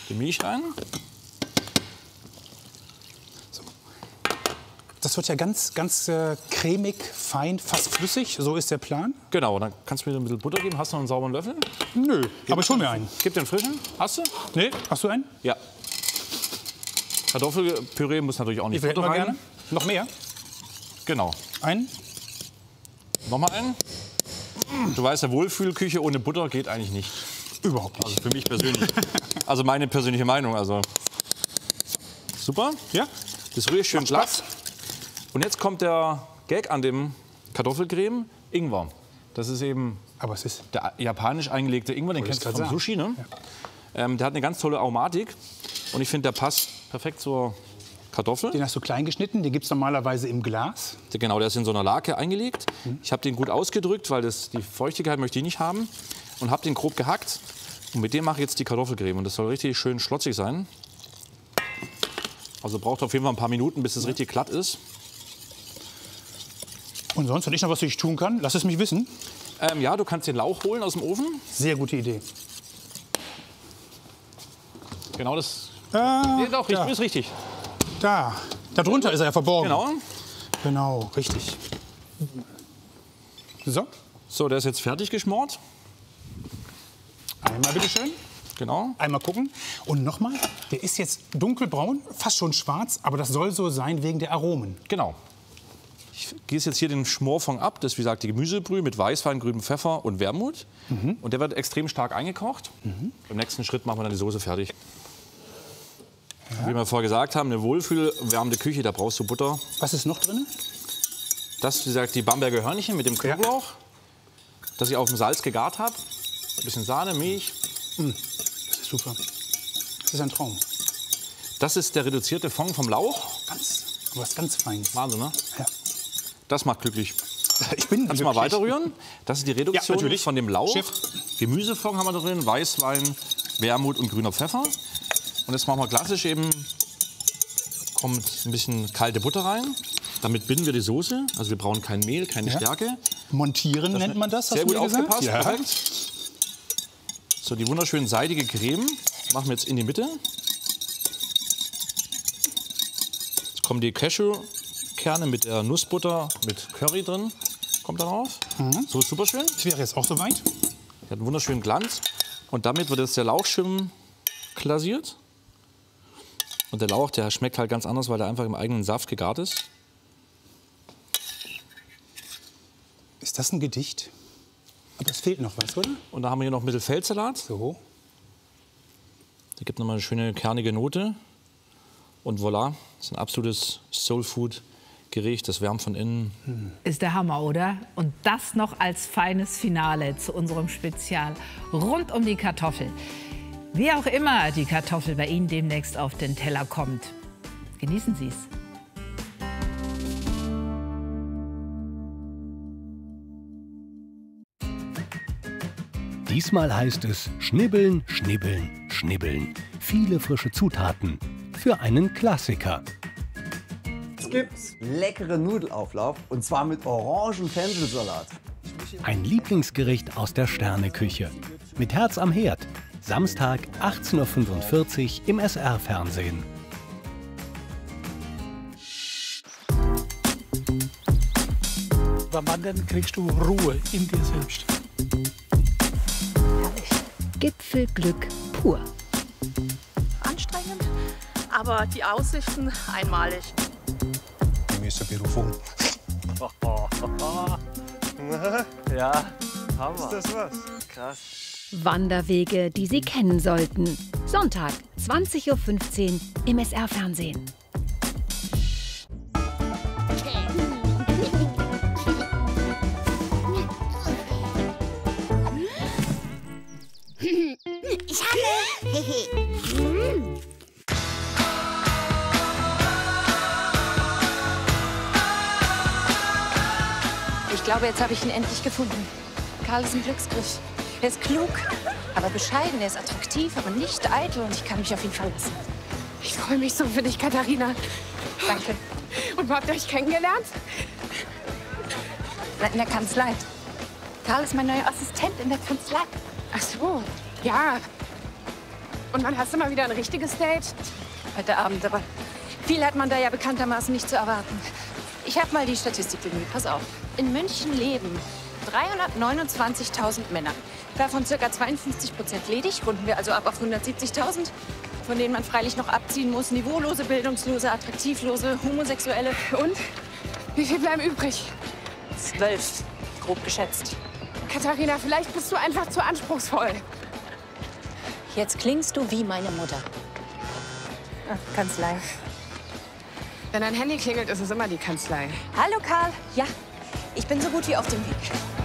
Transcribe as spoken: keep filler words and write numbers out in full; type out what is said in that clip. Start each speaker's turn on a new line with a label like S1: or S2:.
S1: die Milch rein.
S2: So. Das wird ja ganz, ganz äh, cremig, fein, fast flüssig. So ist der Plan.
S1: Genau, dann kannst du mir ein bisschen Butter geben. Hast du noch einen sauberen Löffel?
S2: Nö, Gib aber schon mir einen.
S1: Gib den frischen. Hast du?
S2: Nee, hast du einen?
S1: Ja. Kartoffelpüree muss natürlich auch nicht
S2: Butter rein. Gerne. Noch mehr?
S1: Genau.
S2: Einen?
S1: Nochmal einen. Du weißt ja, Wohlfühlküche ohne Butter geht eigentlich nicht.
S2: Überhaupt nicht.
S1: Also für mich persönlich. Also meine persönliche Meinung. Also super.
S2: Ja.
S1: Das rühre ich schön glatt. Und jetzt kommt der Gag an dem Kartoffelcreme. Ingwer. Das ist eben
S2: Aber es ist
S1: der japanisch eingelegte Ingwer. Den kennst du vom Sushi, ne? Ja. Ähm, der hat eine ganz tolle Aromatik. Und ich finde, der passt perfekt zur Kartoffel.
S2: Den hast du klein geschnitten, den gibt es normalerweise im Glas.
S1: Genau, der ist in so einer Lake eingelegt.
S2: Mhm.
S1: Ich habe den gut ausgedrückt, weil das, die Feuchtigkeit möchte ich nicht haben. Und habe den grob gehackt. Und mit dem mache ich jetzt die Kartoffelcreme. Und das soll richtig schön schlotzig sein. Also braucht auf jeden Fall ein paar Minuten, bis es ja. richtig glatt ist.
S2: Und sonst, wenn ich noch was für dich tun kann, lass es mich wissen.
S1: Ähm, ja, du kannst den Lauch holen aus dem Ofen.
S2: Sehr gute Idee.
S1: Genau das.
S2: Ah,
S1: nee, doch, richtig, ist richtig.
S2: Da, da drunter ist er ja verborgen.
S1: Genau.
S2: Genau, richtig. So.
S1: So, der ist jetzt fertig geschmort.
S2: Einmal bitte schön.
S1: Genau.
S2: Einmal gucken. Und nochmal, der ist jetzt dunkelbraun, fast schon schwarz, aber das soll so sein wegen der Aromen.
S1: Genau. Ich gieße jetzt hier den Schmorfond ab. Das ist, wie gesagt, die Gemüsebrühe mit Weißwein, grünem Pfeffer und Wermut. Mhm. Und der wird extrem stark eingekocht. Mhm. Im nächsten Schritt machen wir dann die Soße fertig. Ja. Wie wir vorher gesagt haben, eine wohlfühlwärmende Küche, da brauchst du Butter.
S2: Was ist noch drin?
S1: Das, wie gesagt, die Bamberger Hörnchen mit dem Knoblauch, ja. das ich auf dem Salz gegart habe. Ein bisschen Sahne, Milch.
S2: Mm, das ist super. Das ist ein Traum.
S1: Das ist der reduzierte Fond vom Lauch.
S2: Ganz, was ganz Feines.
S1: Wahnsinn, ne?
S2: Ja.
S1: Das macht glücklich.
S2: Ich bin
S1: Kannst du mal weiter rühren? Das ist die Reduktion
S2: ja,
S1: von dem Lauch.
S2: Chef.
S1: Gemüsefond haben wir da drin, Weißwein, Wermut und grüner Pfeffer. Und jetzt machen wir klassisch eben, kommt ein bisschen kalte Butter rein. Damit binden wir die Soße. Also wir brauchen kein Mehl, keine
S2: ja.
S1: Stärke.
S2: Montieren das nennt man das.
S1: Sehr gut aufgepasst.
S2: Ja.
S1: Perfekt. So, die wunderschön seidige Creme machen wir jetzt in die Mitte. Jetzt kommen die Cashewkerne mit der Nussbutter mit Curry drin. Kommt darauf. Mhm. So ist super schön.
S2: Das wäre jetzt auch soweit.
S1: Der hat einen wunderschönen Glanz. Und damit wird jetzt der Lauch schön glasiert. Und der Lauch, der schmeckt halt ganz anders, weil der einfach im eigenen Saft gegart ist.
S2: Ist das ein Gedicht? Aber es fehlt noch was, oder?
S1: Und da haben wir hier noch Mittelfeldsalat.
S2: So.
S1: Der gibt nochmal eine schöne kernige Note. Und voilà, das ist ein absolutes Soul-Food-Gericht, das wärmt von innen.
S3: Hm. Ist der Hammer, oder? Und das noch als feines Finale zu unserem Spezial rund um die Kartoffel. Wie auch immer die Kartoffel bei Ihnen demnächst auf den Teller kommt. Genießen Sie es.
S4: Diesmal heißt es schnibbeln, schnibbeln, schnibbeln. Viele frische Zutaten für einen Klassiker.
S5: Es gibt leckeren Nudelauflauf und zwar mit Orangen-Fenchelsalat.
S4: Ein Lieblingsgericht aus der Sterneküche. Mit Herz am Herd. Samstag achtzehn Uhr fünfundvierzig im S R-Fernsehen.
S6: Beim Wandern kriegst du Ruhe in dir selbst.
S7: Gipfelglück pur.
S8: Anstrengend, aber die Aussichten einmalig.
S2: Mister Berufung.
S9: Ja, Hammer.
S10: Ist das was?
S9: Krass.
S7: Wanderwege, die Sie kennen sollten. Sonntag, zwanzig Uhr fünfzehn im S R-Fernsehen.
S11: Ich habe...
S12: Ich glaube, jetzt habe ich ihn endlich gefunden. Karl ist ein Glücksgriff. Er ist klug, aber bescheiden. Er ist attraktiv, aber nicht eitel. Und ich kann mich auf ihn verlassen.
S13: Ich freue mich so für dich, Katharina.
S12: Danke.
S13: Und wo habt ihr euch kennengelernt?
S12: In der Kanzlei. Karl ist mein neuer Assistent in der Kanzlei.
S13: Ach so, ja. Und wann hast du mal wieder ein richtiges Date?
S12: Heute Abend, aber viel hat man da ja bekanntermaßen nicht zu erwarten. Ich habe mal die Statistik bemüht, pass auf. In München leben dreihundertneunundzwanzigtausend Männer. Davon ca. zweiundfünfzig Prozent ledig, runden wir also ab auf hundertsiebzigtausend. Von denen man freilich noch abziehen muss. Niveaulose, bildungslose, attraktivlose, Homosexuelle.
S13: Und? Wie viel bleiben übrig?
S12: Zwölf, grob geschätzt.
S13: Katharina, vielleicht bist du einfach zu anspruchsvoll.
S12: Jetzt klingst du wie meine Mutter. Ah, Kanzlei.
S13: Wenn dein Handy klingelt, ist es immer die Kanzlei.
S12: Hallo Karl. Ja, ich bin so gut wie auf dem Weg.